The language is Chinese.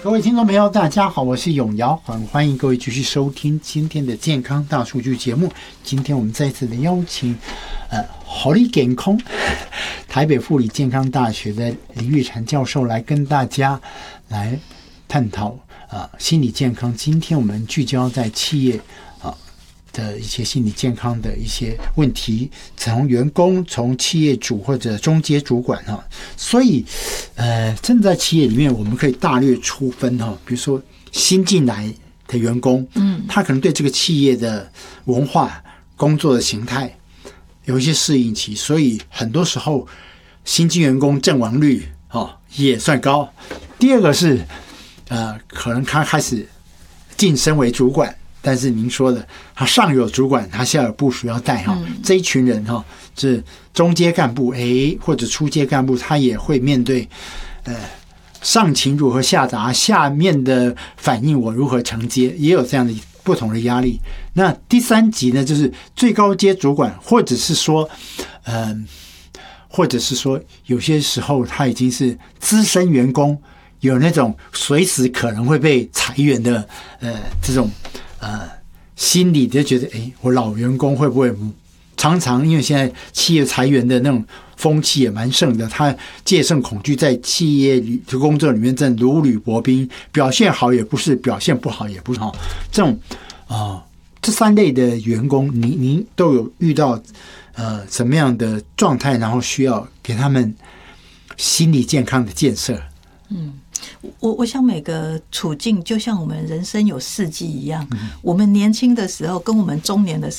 各位听众朋友，大家好，我是永尧，很欢迎各位继续收听今天的健康大数据节目。今天我们再次的邀请，好利健康台北妇女健康大学的李玉婵教授来跟大家来探讨心理健康。今天我们聚焦在企业的一些心理健康的一些问题，从员工、从企业主或者中阶主管所以真的在企业里面，我们可以大略粗分比如说新进来的员工，他可能对这个企业的文化、工作的形态有一些适应期，所以很多时候新进员工阵亡率也算高。第二个是可能他开始晋升为主管。但是您说的，他上有主管，他下有部属要带这一群人是中阶干部或者初阶干部，他也会面对上情如何下达，下面的反应我如何承接，也有这样的不同的压力。那第三级呢，就是最高阶主管，或者是说有些时候他已经是资深员工，有那种随时可能会被裁员的这种心里就觉得我老员工会不会常常因为现在企业裁员的那种风气也蛮盛的，他戒慎恐惧在企业里的工作里面正如履薄冰，表现好也不是，表现不好也不是这种这三类的员工，您都有遇到什么样的状态，然后需要给他们心理健康的建设？ 我想每个处境就像我们人生有四季一样，我们年轻的时候跟我们中年的时